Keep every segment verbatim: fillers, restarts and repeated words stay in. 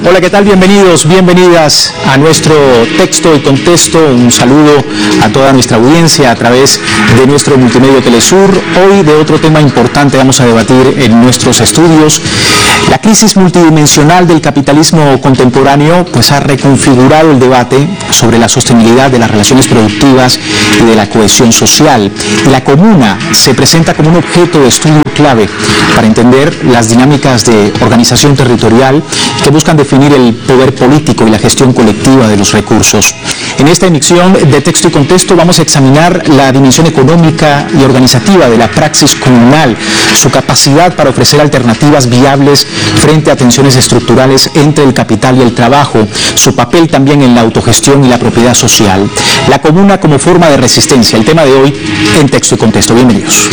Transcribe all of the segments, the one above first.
Hola, ¿qué tal? Bienvenidos, bienvenidas a nuestro texto y contexto. Un saludo a toda nuestra audiencia a través de nuestro multimedio Telesur. Hoy de otro tema importante vamos a debatir en nuestros estudios. La crisis multidimensional del capitalismo contemporáneo pues ha reconfigurado el debate sobre la sostenibilidad de las relaciones productivas y de la cohesión social. La comuna se presenta como un objeto de estudio clave para entender las dinámicas de organización territorial que buscan definir el poder político y la gestión colectiva de los recursos. En esta emisión de Texto y Contexto vamos a examinar la dimensión económica y organizativa de la praxis comunal, su capacidad para ofrecer alternativas viables frente a tensiones estructurales entre el capital y el trabajo, su papel también en la autogestión y la propiedad social. La comuna como forma de resistencia, el tema de hoy en Texto y Contexto. Bienvenidos.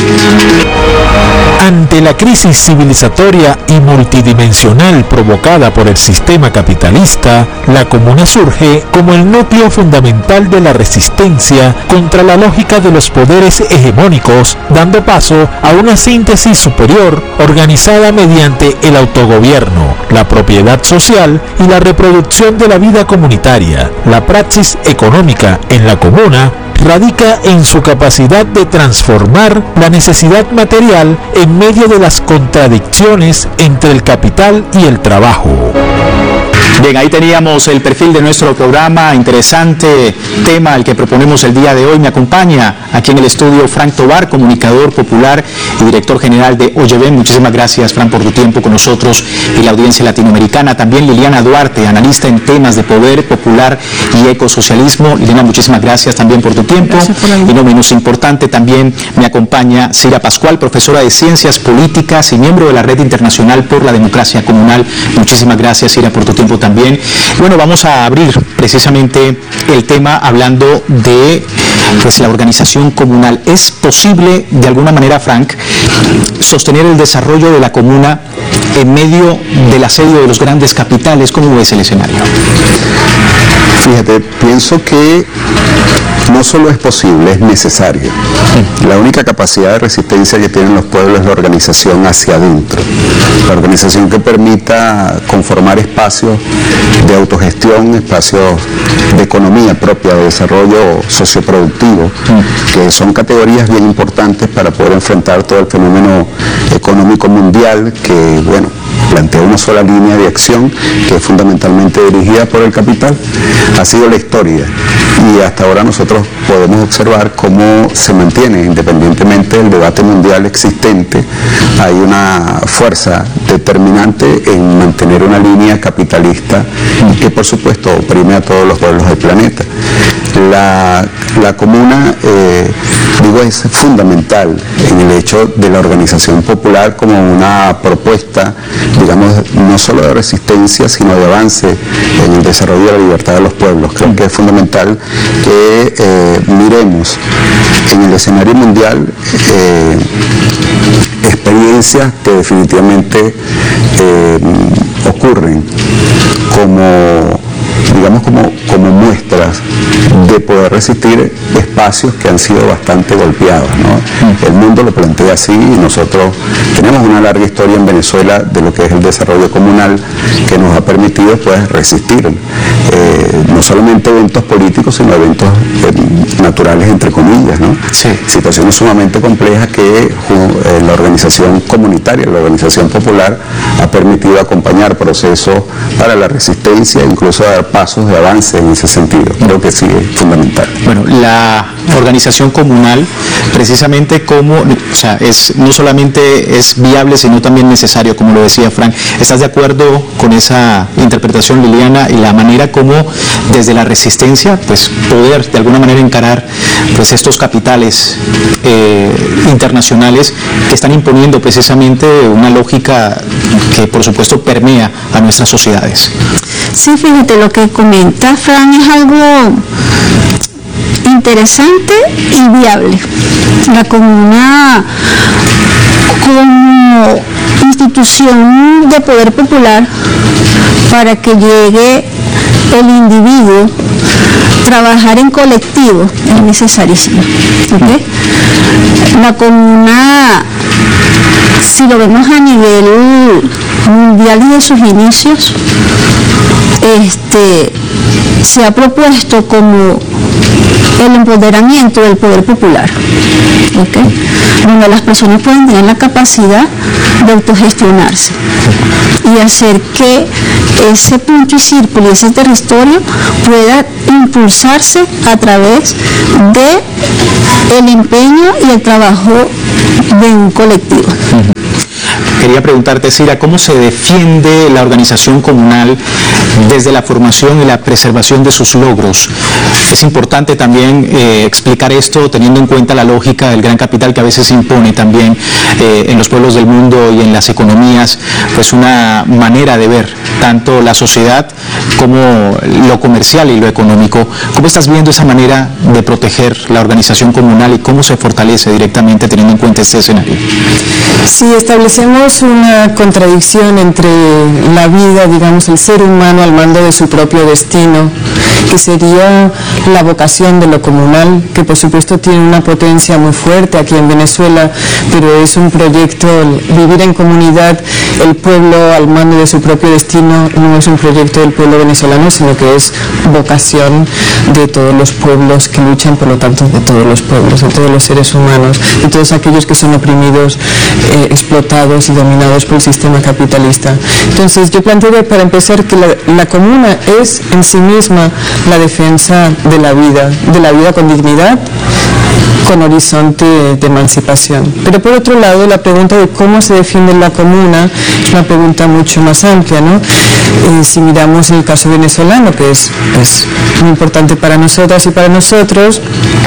Ante la crisis civilizatoria y multidimensional provocada por el sistema capitalista, la comuna surge como el núcleo fundamental de la resistencia contra la lógica de los poderes hegemónicos, dando paso a una síntesis superior organizada mediante el autogobierno, la propiedad social y la reproducción de la vida comunitaria. La praxis económica en la comuna radica en su capacidad de transformar la necesidad material en medio de las contradicciones entre el capital y el trabajo. Bien, ahí teníamos el perfil de nuestro programa, interesante tema al que proponemos el día de hoy. Me acompaña aquí en el estudio Frank Tovar, comunicador popular y director general de Oyeven. Muchísimas gracias, Frank, por tu tiempo con nosotros y la audiencia latinoamericana. También Liliana Duarte, analista en temas de poder popular y ecosocialismo. Liliana, muchísimas gracias también por tu tiempo. Por y no menos importante, también me acompaña Cira Pascual, profesora de Ciencias Políticas y miembro de la Red Internacional por la Democracia Comunal. Muchísimas gracias, Cira, por tu tiempo también. Bueno, vamos a abrir precisamente el tema hablando de pues, la organización comunal. ¿Es posible, de alguna manera, Frank, sostener el desarrollo de la comuna en medio del asedio de los grandes capitales? ¿Cómo ves el escenario? Fíjate, pienso que no solo es posible, es necesario. La única capacidad de resistencia que tienen los pueblos es la organización hacia adentro. La organización que permita conformar espacios de autogestión, espacios de economía propia, de desarrollo socioproductivo, que son categorías bien importantes para poder enfrentar todo el fenómeno económico mundial que, bueno, plantea una sola línea de acción que es fundamentalmente dirigida por el capital. Ha sido la historia y hasta ahora nosotros podemos observar cómo se mantiene, independientemente del debate mundial existente, hay una fuerza determinante en mantener una línea capitalista que por supuesto oprime a todos los pueblos del planeta. La, la comuna, eh, digo, es fundamental en el hecho de la organización popular como una propuesta, digamos, no solo de resistencia, sino de avance en el desarrollo de la libertad de los pueblos. Creo que es fundamental que eh, miremos en el escenario mundial eh, experiencias que definitivamente eh, ocurren como, digamos, como, como muestras de poder resistir espacios que han sido bastante golpeados, ¿no? El mundo lo plantea así y nosotros tenemos una larga historia en Venezuela de lo que es el desarrollo comunal que nos ha permitido pues resistir eh, no solamente eventos políticos sino eventos eh, naturales entre comillas, ¿no? Sí. Situaciones sumamente complejas que eh, la organización comunitaria, la organización popular ha permitido acompañar procesos para la resistencia e incluso dar pasos de avance en ese sentido. Creo que sí es fundamental. Bueno, la organización comunal precisamente como, o sea, es, no solamente es viable sino también necesario, como lo decía Frank. ¿Estás de acuerdo con esa interpretación, Liliana, y la manera como desde la resistencia pues poder de alguna manera encarar pues estos capitales eh, internacionales que están imponiendo precisamente una lógica que por supuesto permea a nuestras sociedades? Sí, fíjate, lo que comenta Fran es algo interesante y viable. La comuna como institución de poder popular, para que llegue el individuo, trabajar en colectivo es necesarísimo. ¿Okay? La comuna, si lo vemos a nivel mundial y de sus inicios, este, se ha propuesto como el empoderamiento del poder popular, ¿okay? Donde las personas pueden tener la capacidad de autogestionarse y hacer que ese punto y círculo y ese territorio pueda impulsarse a través de el empeño y el trabajo de un colectivo. Uh-huh. Quería preguntarte, Cira, ¿cómo se defiende la organización comunal desde la formación y la preservación de sus logros? Es importante también eh, explicar esto teniendo en cuenta la lógica del gran capital que a veces impone también eh, en los pueblos del mundo y en las economías, pues una manera de ver tanto la sociedad como lo comercial y lo económico. ¿Cómo estás viendo esa manera de proteger la organización comunal y cómo se fortalece directamente teniendo en cuenta este escenario? Sí, establecemos una contradicción entre la vida, digamos, el ser humano al mando de su propio destino, que sería la vocación de lo comunal, que por supuesto tiene una potencia muy fuerte aquí en Venezuela, pero es un proyecto, vivir en comunidad, el pueblo al mando de su propio destino, no es un proyecto del pueblo venezolano, sino que es vocación de todos los pueblos que luchan, por lo tanto, de todos los pueblos, de todos los seres humanos, de todos aquellos que son oprimidos, eh, explotados y dominados por el sistema capitalista. Entonces, yo planteo para empezar que la, la comuna es en sí misma la defensa de la vida, de la vida con dignidad, con horizonte de emancipación. Pero por otro lado, la pregunta de cómo se defiende la comuna es una pregunta mucho más amplia, ¿no? Eh, si miramos el caso venezolano, que es pues, muy importante para nosotras y para nosotros,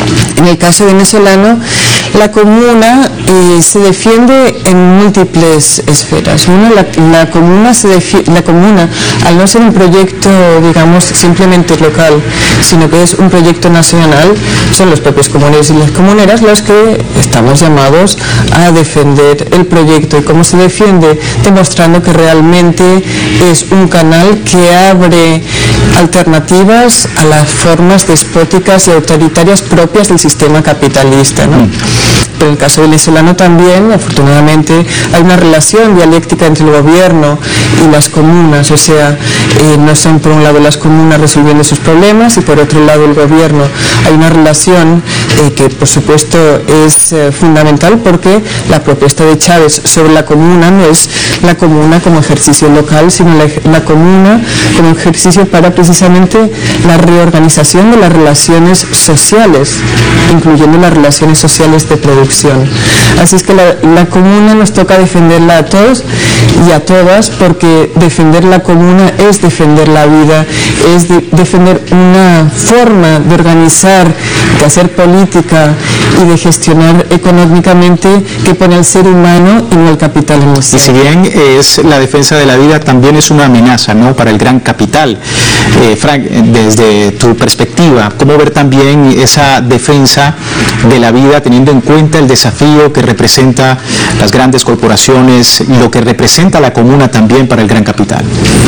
en el caso venezolano, la comuna eh, se defiende en múltiples esferas. Uno, la, la, comuna se defiende, la comuna, al no ser un proyecto, digamos, simplemente local, sino que es un proyecto nacional, son los propios comuneros y las comuneras los que estamos llamados a defender el proyecto. ¿Y cómo se defiende? Demostrando que realmente es un canal que abre alternativas a las formas despóticas y autoritarias propias del sistema capitalista, ¿no? Pero en el caso venezolano también, afortunadamente, hay una relación dialéctica entre el gobierno y las comunas, o sea, eh, no son por un lado las comunas resolviendo sus problemas y por otro lado el gobierno. Hay una relación eh, que por supuesto es eh, fundamental, porque la propuesta de Chávez sobre la comuna no es la comuna como ejercicio local, sino la, la comuna como ejercicio para precisamente la reorganización de las relaciones sociales, incluyendo las relaciones sociales de producción. Así es que la, la comuna nos toca defenderla a todos y a todas, porque defender la comuna es defender la vida, es de, defender una forma de organizar, de hacer política y de gestionar económicamente que pone al ser humano y no al capital en el centro. Y si bien es la defensa de la vida, también es una amenaza, ¿no?, para el gran capital. Eh, Frank, desde tu perspectiva, ¿cómo ver también esa defensa de la vida teniendo en cuenta el desafío que representa las grandes corporaciones, lo que representa la comuna también para el gran capital?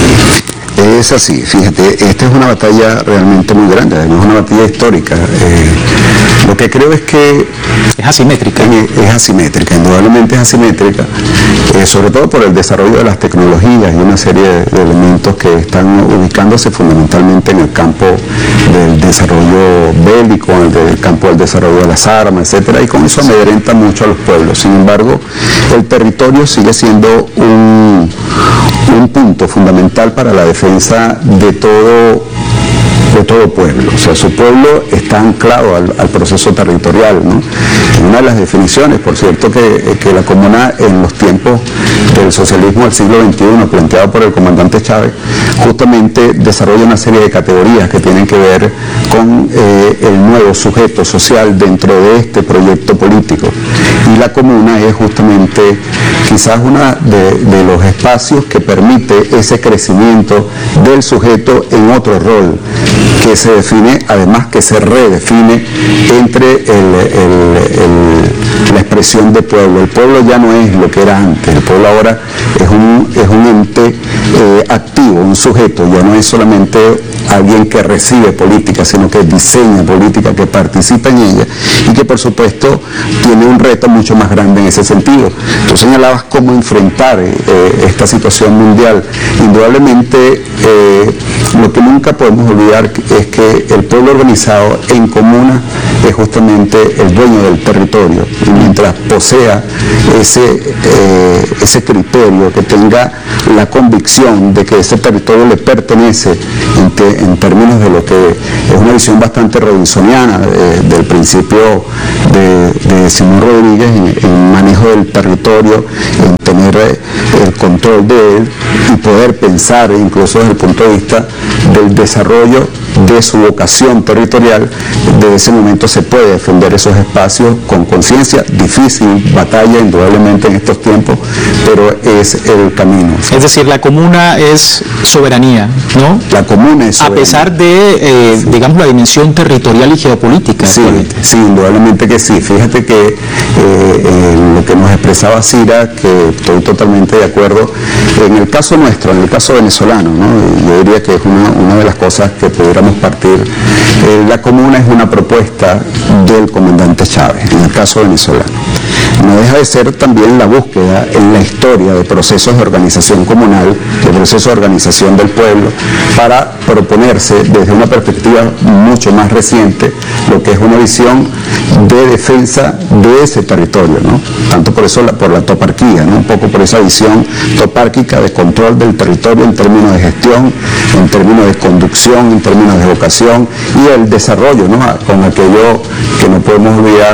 Es así, fíjate, esta es una batalla realmente muy grande, es una batalla histórica. Eh, lo que creo es que... Es asimétrica. Es, es asimétrica, indudablemente es asimétrica, eh, sobre todo por el desarrollo de las tecnologías y una serie de, de elementos que están ubicándose fundamentalmente en el campo del desarrollo bélico, en el, el campo del desarrollo de las armas, etcétera, y con eso amedrenta mucho a los pueblos. Sin embargo, el territorio sigue siendo un, un punto fundamental para la defensa de todo, de todo pueblo. O sea, su pueblo está anclado al, al proceso territorial, ¿no? Una de las definiciones, por cierto, que, que la comuna en los tiempos del socialismo del siglo veintiuno, planteado por el comandante Chávez, justamente desarrolla una serie de categorías que tienen que ver con eh, el nuevo sujeto social dentro de este proyecto político. Y la comuna es justamente quizás uno de, de los espacios que permite ese crecimiento del sujeto en otro rol, que se define, además que se redefine entre el, el, el, la expresión de pueblo. El pueblo ya no es lo que era antes, el pueblo ahora es un, es un ente eh, activo activo, un sujeto, ya no es solamente alguien que recibe política, sino que diseña política, que participa en ella y que por supuesto tiene un reto mucho más grande en ese sentido. Tú señalabas cómo enfrentar eh, esta situación mundial. Indudablemente eh, lo que nunca podemos olvidar es que el pueblo organizado en comuna es justamente el dueño del territorio, y mientras posea ese, eh, ese criterio, que tenga la convicción de que ese territorio le pertenece en, te, en términos de lo que es una visión bastante robinsoniana eh, del principio de, de Simón Rodríguez en, en manejo del territorio, en tener eh, el control de él y poder pensar incluso desde el punto de vista del desarrollo de su vocación territorial. Desde ese momento se puede defender esos espacios con conciencia, difícil batalla indudablemente en estos tiempos, pero es el camino. Es decir, la comuna es soberanía, ¿no? La comuna es soberanía. A pesar de, eh, sí. digamos, la dimensión territorial y geopolítica. Sí, sí, indudablemente que sí. Fíjate que eh, eh, lo que nos expresaba Cira, que estoy totalmente de acuerdo, en el caso nuestro, en el caso venezolano, ¿no? Yo diría que es una, una de las cosas que pudiéramos partir. Eh, la comuna es una propuesta del comandante Chávez, en el caso venezolano. No deja de ser también la búsqueda en la historia de procesos de organización comunal, de procesos de organización del pueblo, para proponerse desde una perspectiva mucho más reciente lo que es una visión de defensa de ese territorio, ¿no? Tanto por eso, la, por la toparquía, ¿no? Un poco por esa visión topárquica de control del territorio en términos de gestión, en términos de conducción, en términos de vocación y el desarrollo, ¿no? Con aquello que no podemos olvidar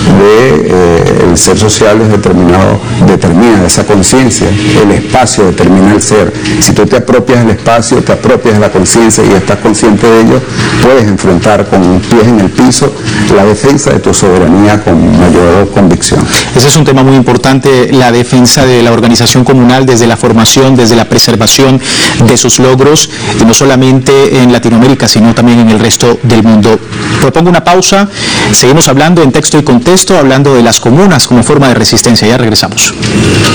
de eh, el ser social es determinado, determina esa conciencia, el espacio determina el ser. Si tú te apropias del espacio, te apropias de la conciencia y estás consciente de ello, puedes enfrentar con pies en el piso la defensa de tu soberanía con mayor convicción. Ese es un tema muy importante, la defensa de la organización comunal desde la formación, desde la preservación de sus logros, y no solamente en Latinoamérica, sino también en el resto del mundo. Propongo una pausa, seguimos hablando en Texto y Contexto, hablando de las comunas como forma de resistencia. Ya regresamos.